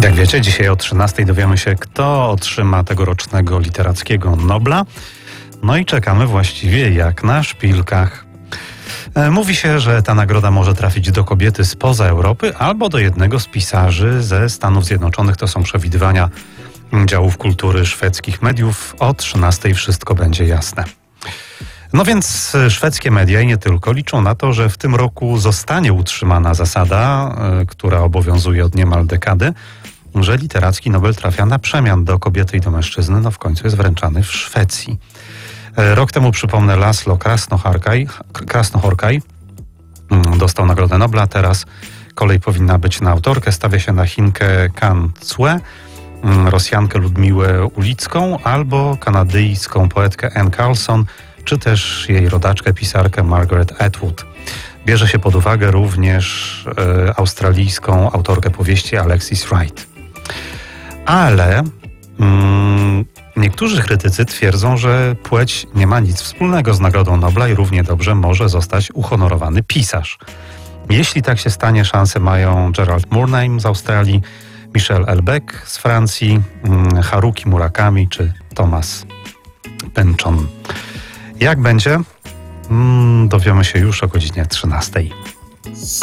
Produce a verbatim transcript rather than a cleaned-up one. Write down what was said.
Jak wiecie, dzisiaj o trzynastej dowiemy się, kto otrzyma tegorocznego literackiego Nobla. No i czekamy właściwie jak na szpilkach. Mówi się, że ta nagroda może trafić do kobiety spoza Europy albo do jednego z pisarzy ze Stanów Zjednoczonych. To są przewidywania działów kultury szwedzkich mediów. O trzynastej wszystko będzie jasne. No więc szwedzkie media i nie tylko liczą na to, że w tym roku zostanie utrzymana zasada, która obowiązuje od niemal dekady, że literacki Nobel trafia na przemian do kobiety i do mężczyzny. No w końcu jest wręczany w Szwecji. Rok temu, przypomnę, Laszlo Krasnohorkai, Krasnohorkai dostał Nagrodę Nobla. Teraz kolej powinna być na autorkę. Stawia się na Chinkę Kan Cue, Rosjankę Ludmiłę Ulicką albo kanadyjską poetkę Anne Carlson, czy też jej rodaczkę, pisarkę Margaret Atwood. Bierze się pod uwagę również e, australijską autorkę powieści Alexis Wright. Ale mm, niektórzy krytycy twierdzą, że płeć nie ma nic wspólnego z Nagrodą Nobla i równie dobrze może zostać uhonorowany pisarz. Jeśli tak się stanie, szanse mają Gerald Murnane z Australii, Michel Houellebecq z Francji, mm, Haruki Murakami czy Thomas Pynchon. Jak będzie? Mm, dowiemy się już o godzinie trzynastej.